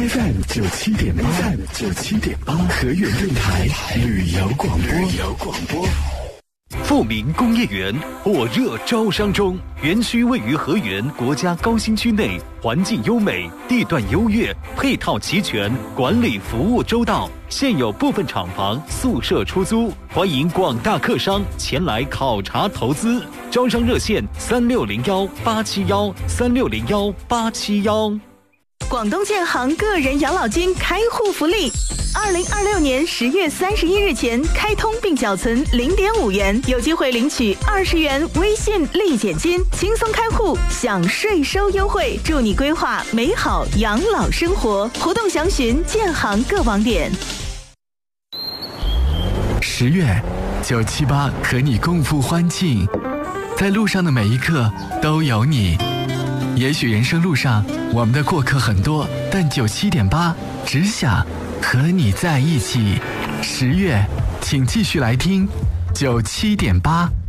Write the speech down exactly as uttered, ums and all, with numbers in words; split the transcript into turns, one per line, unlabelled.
F M 九七点八 ，F M 九七点八，河源电台旅游广播。旅游广播。
富民工业园火热招商中，园区位于河源国家高新区内，环境优美，地段优越，配套齐全，管理服务周到。现有部分厂房、宿舍出租，欢迎广大客商前来考察投资。招商热线：三六零幺八七幺三六零幺八七幺。
广东建行个人养老金开户福利，二零二六年十月三十一日前开通并缴存零点五元，有机会领取二十元微信立减金，轻松开户享税收优惠，助你规划美好养老生活。活动详询建行各网点。
十月，九七八和你共赴欢庆，在路上的每一刻都有你。也许人生路上我们的过客很多，但九七点八只想和你在一起。十月，请继续来听九七点八。